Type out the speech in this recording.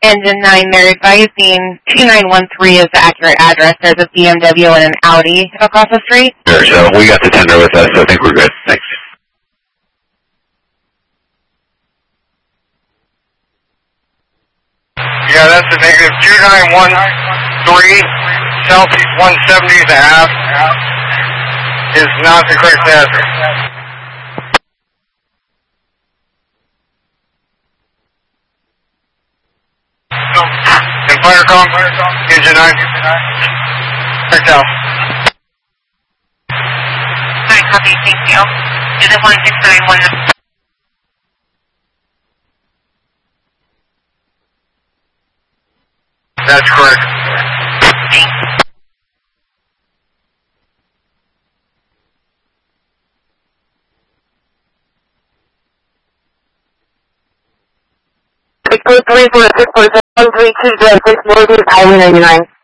Engine 9, they're advising 2913 is the accurate address. There's a BMW and an Audi across the street. Sure, so we got the tender with us, so I think we're good. Thanks. Yeah, that's a negative 2913, Southeast 170th Ave is not the correct address. And Firecom, Engine 9, checked out. Hi, copy, thank you. Is it 1691? That's correct. Thanks. Six 3 4 6 4 7 3 2 6 Northeast Highway 99.